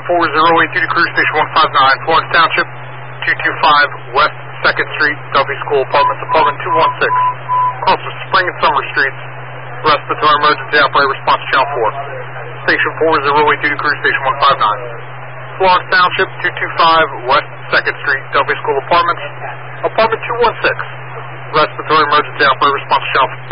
4082 to Crew Station 159, Florence Township, 225 West 2nd Street, Duffy School Apartments, Apartment 216. Across from Spring and Summer Streets. Respiratory emergency operator response channel 4. Station 4082 to Crew Station 159. Florence Township, 225 West 2nd Street, Duffy School Apartments, Apartment 216. Respiratory emergency operator response channel 4.